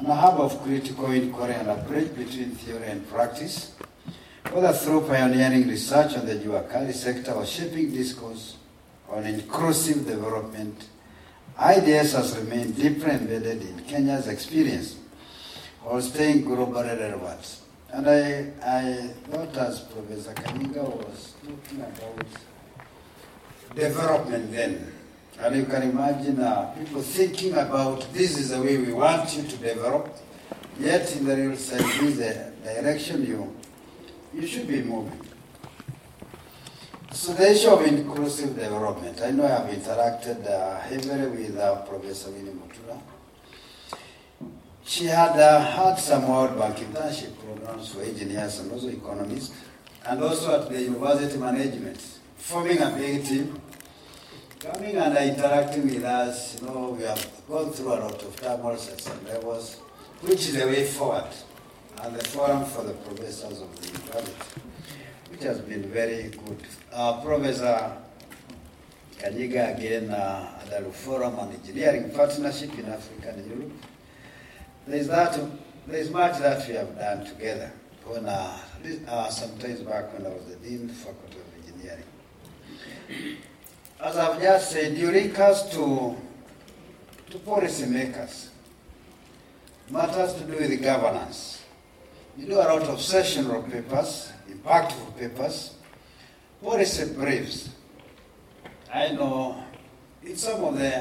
and a hub of critical inquiry and a bridge between theory and practice, whether through pioneering research on the Juakali sector or shaping discourse on inclusive development, IDS has remained deeply embedded in Kenya's experience while staying globally relevant. And I thought, as Professor Kanyiga was talking about development then, and you can imagine people thinking about this is the way we want you to develop, yet in the real sense, this is the direction you should be moving. So the issue of inclusive development, I know I have interacted heavily with Professor Winnie Mutura. She had had some World Bank internship programs for engineers and also economists, and also at the university management, forming a big team, coming and interacting with us. We have gone through a lot of turmoils at some levels, which is the way forward, and the forum for the professors of the university, which has been very good. Professor Kanyiga again at the Forum on Engineering Partnership in Africa and Europe. There's much that we have done together. When sometimes back when I was the Dean Faculty of Engineering. As I've just said, you link us to policy makers. Matters to do with governance. You do a lot of sessional papers, impactful papers, policy briefs. I know in some of the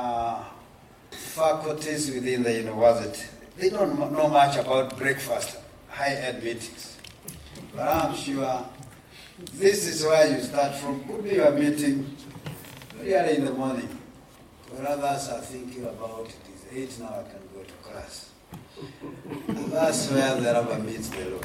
faculties within the university, they don't know much about breakfast, high-end meetings. But I'm sure this is where you start from. Could be your meeting very early in the morning, where others are thinking about it is 8 now, I can go to class. And that's where the rubber meets the road.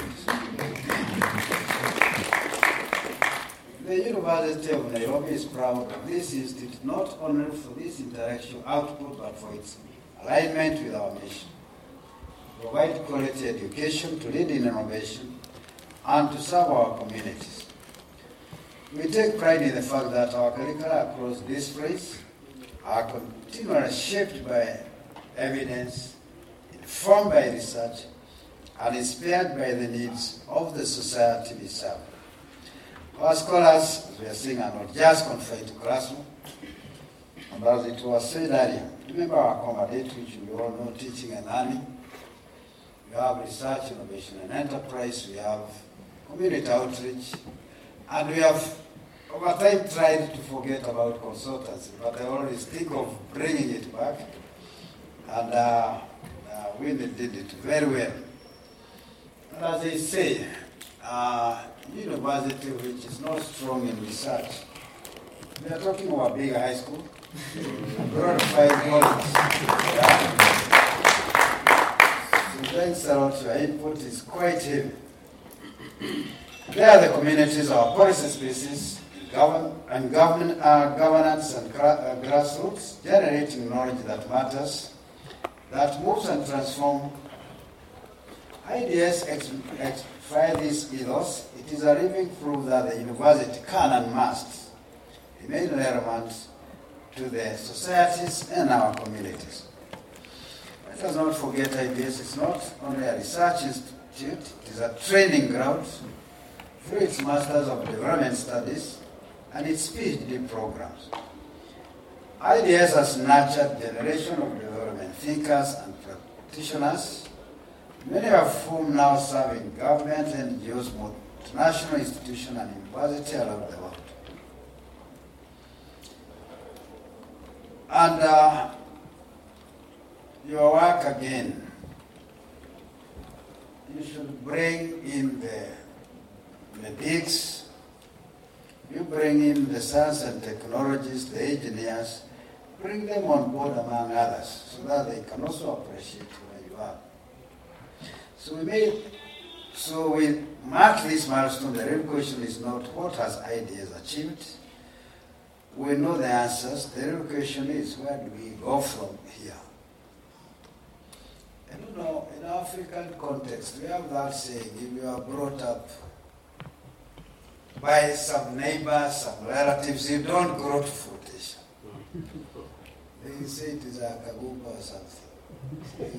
The University of Nairobi is proud of this institute, not only for this intellectual output, but for its alignment with our mission. Provide quality education to lead in innovation and to serve our communities. We take pride in the fact that our curricula across disciplines are continually shaped by evidence, informed by research, and inspired by the needs of the society we serve. Our scholars, as we are seeing, are not just confined to classroom. And as it was said earlier, remember our accommodate, which we all know, teaching and learning. We have research, innovation, and enterprise. We have community outreach. And we have, over time, tried to forget about consultancy, but I always think of bringing it back. And we did it very well. And as I say, university which is not strong in research. We are talking about a big high school, broad 5 colleges. So thanks a lot. Your input is quite heavy. There are the communities, our policy spaces, governance and grassroots, generating knowledge that matters, that moves and transforms. IDS by this ethos, it is a living proof that the university can and must remain relevant to the societies and our communities. Let us not forget IDS is not only a research institute, it is a training ground through its Masters of Development Studies and its PhD programs. IDS has nurtured generation of development thinkers and practitioners, many of whom now serve in government, NGOs, multinational institutions, and universities around the world. And your work again, you should bring in the bigs, you bring in the science and technologists, the engineers, bring them on board among others, so that they can also appreciate where you are. So we mark this milestone. The real question is not what has IDS achieved. We know the answers. The real question is where do we go from here? And in African context, we have that saying, if you are brought up by some neighbors, some relatives, you don't grow to fruition. They say it is a kaguba or something.